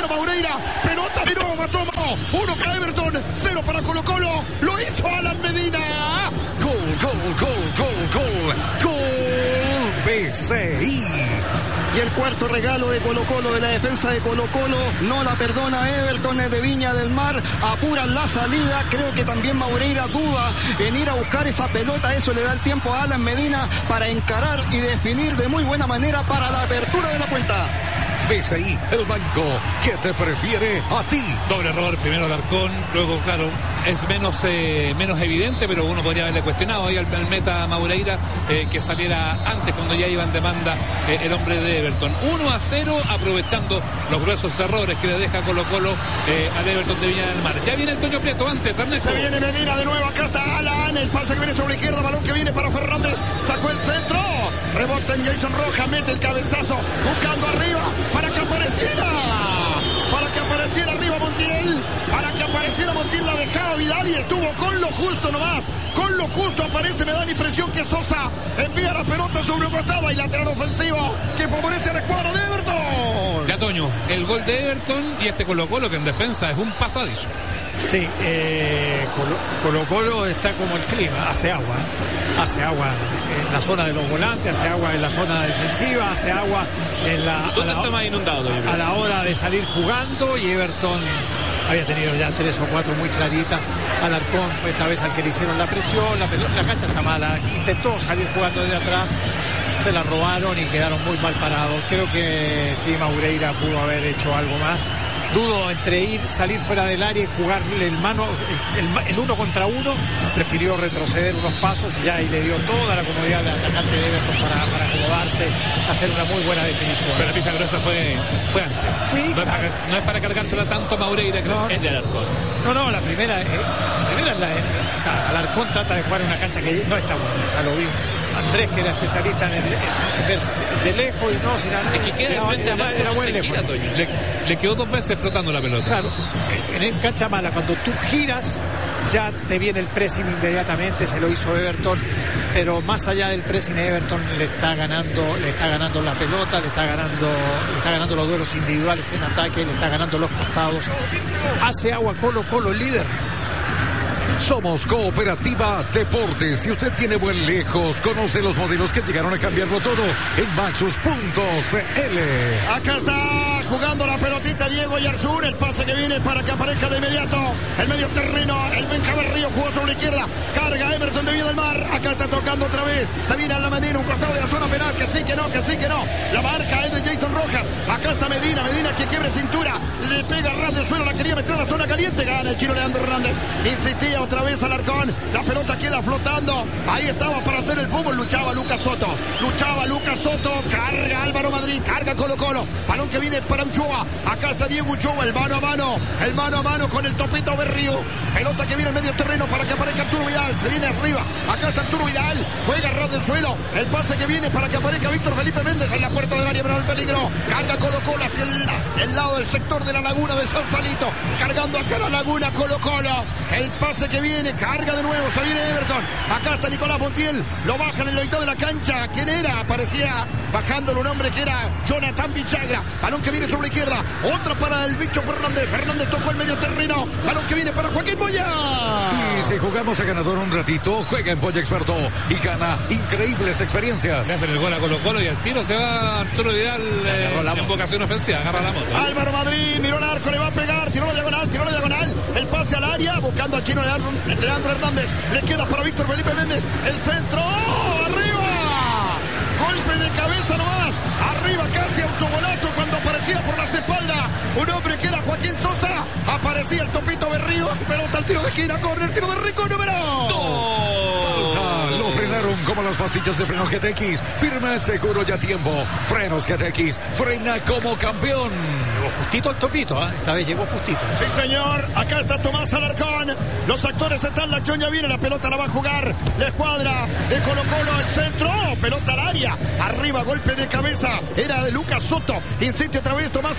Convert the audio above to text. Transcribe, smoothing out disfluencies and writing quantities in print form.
para Maureira. Pelota de nuevo, mató. 1 para Everton, 0 para Colo Colo. Lo hizo Alan Medina. Gol BCI. Y el cuarto regalo de Colo Colo, de la defensa de Colo Colo, no la perdona Everton de Viña del Mar, apuran la salida. Creo que también Maureira duda en ir a buscar esa pelota. Eso le da el tiempo a Alan Medina para encarar y definir de muy buena manera para la apertura de la cuenta. BCI, el banco que te prefiere a ti. Doble error, primero Alarcón, luego claro, es menos evidente, pero uno podría haberle cuestionado ahí al meta Maureira que saliera antes cuando ya iba en demanda el hombre de Everton. 1-0, aprovechando los gruesos errores que le deja Colo Colo al Everton de Viña del Mar. Ya viene el Toño Prieto antes, Ernesto. Se viene Medina de nuevo, acá está Alan, el pase que viene sobre la izquierda, balón que viene para Fernández, sacó el centro, rebota en Jason Rojas, mete el cabezazo, buscando arriba, para que apareciera arriba Montiel, la dejaba Vidal y estuvo con lo justo nomás, con lo justo aparece, me da la impresión que Sosa envía la pelota sobre una patada y lateral ofensivo que favorece al cuadro de Everton. Ya Toño, el gol de Everton y este Colo Colo que en defensa es un pasadizo. Sí, Colo Colo está como el clima, hace agua en la zona de los volantes, hace agua en la zona defensiva, hace agua a la hora de salir jugando, y Everton había tenido ya 3 o 4 muy claritas. Alarcón fue esta vez al que le hicieron la presión, la cancha está mala, intentó salir jugando desde atrás, se la robaron y quedaron muy mal parados. Creo que sí, Maureira pudo haber hecho algo más. Dudo entre salir fuera del área y jugarle el 1 contra 1. Prefirió retroceder unos pasos y ya ahí le dio toda la comodidad al atacante de Everton para acomodarse, hacer una muy buena definición. Pero la pista gruesa fue antes. Sí, no es para cargársela tanto a Maureira, que no, es de Alarcón. No, la primera es o sea, Alarcón trata de jugar en una cancha que no está buena, o sea, lo vimos. Andrés, que era especialista en ver de lejos y no, es que queda enfrente era buen lejos. Le quedó 2 veces flotando la pelota. Claro, en cancha mala, cuando tú giras, ya te viene el pressing inmediatamente, se lo hizo Everton, pero más allá del pressing, Everton le está ganando la pelota, le está ganando los duelos individuales en ataque, le está ganando los costados. Hace agua Colo Colo, líder. Somos Cooperativa Deportes. Si usted tiene buen lejos, conoce los modelos que llegaron a cambiarlo todo en Maxus.cl. Acá está jugando la pelotita Diego Yarzún, el pase que viene para que aparezca de inmediato el medio terreno, el Benjaberrío jugó sobre la izquierda, carga Everton de Viña del Mar, acá está tocando otra vez, se viene a la Medina, un costado de la zona penal, que sí, que no, la marca es de Jason Rojas, acá está Medina que quiebre cintura, le pega ras del suelo, la quería meter a la zona caliente, gana el chino Leandro Hernández, insistía otra vez Alarcón, la pelota queda flotando, ahí estaba para hacer el fútbol, luchaba Lucas Soto, carga Álvaro Madrid, carga Colo Colo, balón que viene para Uchoa, acá está Diego Uchoa, el mano a mano con el Topito Berrío, pelota que viene al medio terreno para que aparezca Arturo Vidal, se viene arriba, acá está Arturo Vidal, juega ras del suelo, el pase que viene para que aparezca Víctor Felipe Méndez en la puerta del área, pero el peligro, carga Colo Colo hacia el lado del sector de la laguna de San Salito, cargando hacia la laguna Colo Colo, el pase que viene, carga de nuevo, se viene Everton, acá está Nicolás Montiel, lo bajan en la mitad de la cancha, ¿quién era? Parecía bajándolo un hombre que era Jonathan Villagra, balón que viene sobre la izquierda, otra para el bicho Fernández tocó el medio terreno, balón que viene para Joaquín Moya. Y si jugamos a ganador un ratito, juega en Polla Experto y gana increíbles experiencias. Le hacen el gol a Colo Colo y al tiro se va Arturo Vidal en vocación ofensiva, agarra la moto. Álvaro Madrid, miró el arco, le va a pegar, tiró la diagonal, el pase al área, buscando al chino Leandro Hernández, le queda para Víctor Felipe Méndez, el centro, arriba, golpe de cabeza nomás, arriba casi autogolazo cuando aparecía por las espaldas un hombre que era Joaquín Sosa, aparecía el Topito Berríos, pelota al tiro de esquina, córner, tiro de rico número 2. Lo frenaron como las pastillas de freno GTX, firme, seguro y a tiempo. Frenos GTX, frena como campeón. Llegó justito el Topito, esta vez llegó justito. Sí, señor, acá está Tomás Alarcón, los actores están, la acción ya viene, la pelota la va a jugar la escuadra de Colo Colo, el centro, pelota al área, arriba, golpe de cabeza, era de Lucas Soto, insiste otra vez Tomás